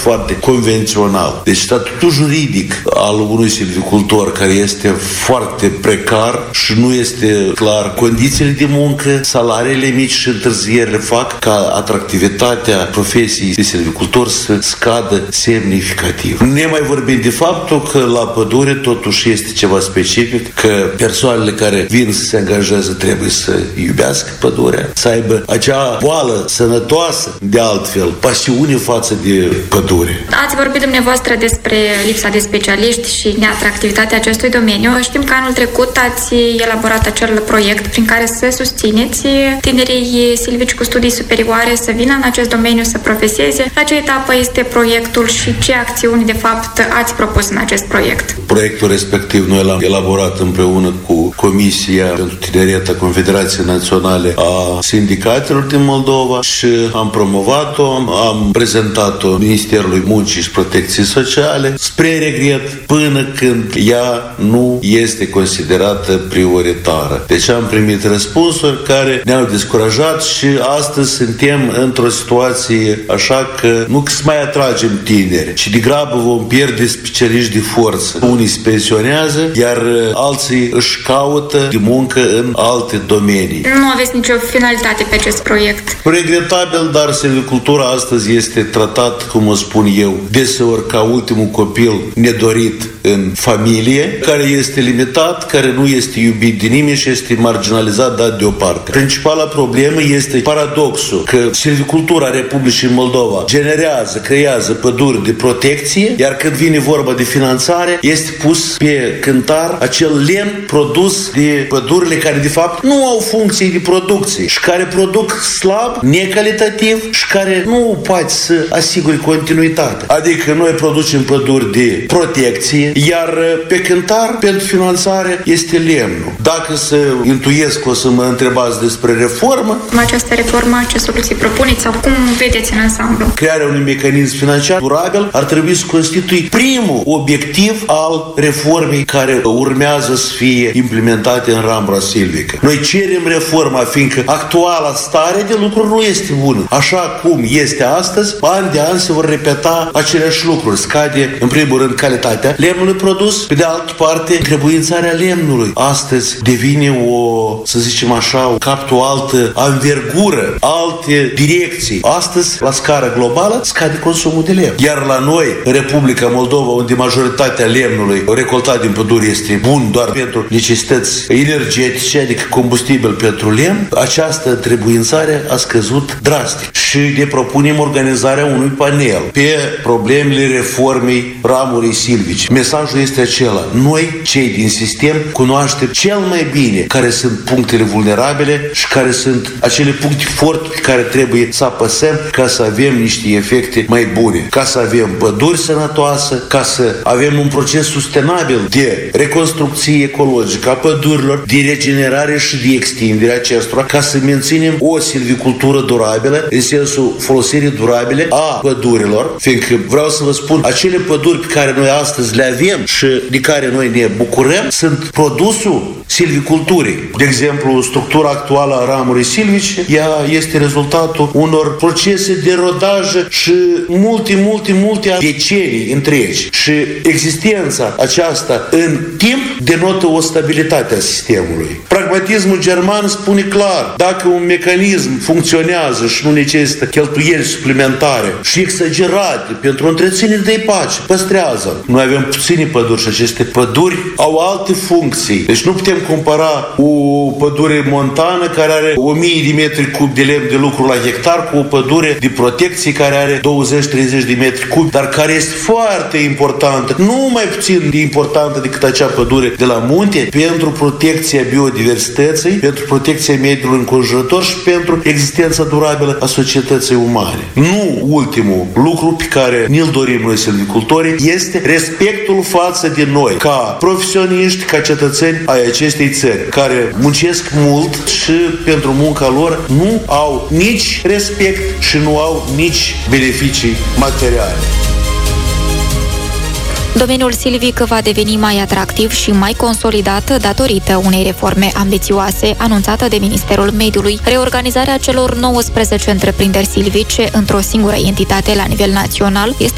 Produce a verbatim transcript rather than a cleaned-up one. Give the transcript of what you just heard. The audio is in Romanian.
foarte convențional. Deci statutul juridic al unui silvicultor care este foarte precar și nu este clar, condițiile de muncă, salariile mici și întârzierile fac ca atractivitatea profesiei de silvicultor să scadă semnificativ. Ne mai vorbim de faptul că la pădure totuși este ceva specific, că persoanele care vin să se angajeze trebuie să iubească pădurea, să aibă acea boală sănătoasă, de altfel, pasiune față de pădure. Ați vorbit dumneavoastră despre lipsa de specialiști și neatractivitatea acestui domeniu. Știm că anul trecut ați elaborat acel proiect prin care să susțineți tinerii silvici cu studii superioare să vină în acest domeniu să profesieze. La ce etapă este proiectul și ce acțiuni, de fapt, ați propus în acest proiect? Proiectul respectiv noi l-am elaborat împreună cu Comisia pentru Tineret a Confederației Naționale a Sindicatelor din Moldova și am promovat-o, am prezentat-o Ministerului Muncii și Protecției Sociale, spre regret, până când ea nu este considerată prioritară. Deci am primit răspunsuri care ne-au descurajat și astăzi suntem într-o situație așa că nu că să mai atragem tineri, ci degrabă vom pierde specialiști de forță. Unii se pensionează, iar alții își caută de muncă în alte domenii. Nu aveți nicio finalitate pe acest proiect. Regretabil, dar silvicultura astăzi este tratat, cum o spun eu, deseori ca ultimul copil nedorit în familie, care este limitat, care nu este iubit de nimeni și este marginalizat, dat deoparte. Principala problemă este paradoxul că silvicultura Republicii Moldova generează, creează păduri de protecție, iar când vine vorba de finanțare, este pus pe cântar acel lemn produs de pădurile care de fapt nu au funcție de producție și care produc slab, necalitativ și care nu poate să asigure continuitate. Adică noi producem păduri de protecție, iar pe cântar pentru finanțare este lemnul. Dacă să intuiesc, o să mă întrebați despre reformă. Această reformă, ce soluții propuneți sau cum vedeți în ansamblu? Crearea unui mecanism financiar durabil ar trebui să constituie primul obiectiv al reformei care urmează să fie implementate în ramura silvică. Noi cerem reforma, fiindcă actuala stare de lucruri nu este bună. Așa cum este astăzi, an de an se vor repeta aceleași lucruri. Scade, în primul rând, calitatea lemnului produs, pe de altă parte, întrebuințarea lemnului. Astăzi devine o, să zicem așa, o captă altă anvergură, alte direcții. Astăzi, la scară globală, scade consumul de lemn. Iar la noi, în Republica Moldova, unde majoritatea lemnului recoltat din păduri este bun doar pentru necesități energetice, adică combustibil pentru lemn, această întrebuințare a scăzut drastic. Și ne propunem organizarea unui panel pe problemele reformei ramurii silvice. Mesajul este acela. Noi, cei din sistem, cunoaștem cel mai bine care sunt punctele vulnerabile și care sunt acele puncte forte pe care trebuie să apăsăm ca să avem niște efecte mai bune. Ca să avem păduri sănătoase, ca să avem un proces sustenabil de reconstrucție ecologică a pădurilor, de regenerare și de extindere acestora, ca să menținem o silvicultură durabilă, în sensul folosirii durabile a pădurilor, fiindcă vreau să vă spun, acele păduri pe care noi astăzi le avem și de care noi ne bucurăm, sunt produsul silviculturii. De exemplu, structura actuală a ramurii silvice, ea este rezultatul unor procese de rodajă și multe, multe, multe decenii întregi. Și existența aceasta în timp denotă o stabilitate a sistemului. Pragmatismul german spune clar, dacă un mecanism funcționează și nu necesită cheltuieli suplimentare și exagerate pentru întreținere, de pace, păstrează. Noi avem puține păduri și aceste păduri au alte funcții. Deci nu putem compara o pădure montană care are o mie de metri cub de lemn de lucru la hectar cu o pădure de protecție care are douăzeci treizeci de metri cub, dar care este foarte importantă, nu mai puțin de importantă decât acea pădure de la munte, pentru protecția biodiversității, pentru protecția mediului înconjurător și pentru existența durabilă a societății umane. Nu ultimul lucru pe care ni-l dorim noi silvicultorii este respectul față de noi, ca profesioniști, ca cetățeni ai acestei țări, care muncesc mult și pentru munca lor nu au nici respect și nu au nici beneficii materiale. Domeniul silvic va deveni mai atractiv și mai consolidat datorită unei reforme ambițioase anunțată de Ministerul Mediului. Reorganizarea celor nouăsprezece întreprinderi silvice într-o singură entitate la nivel național este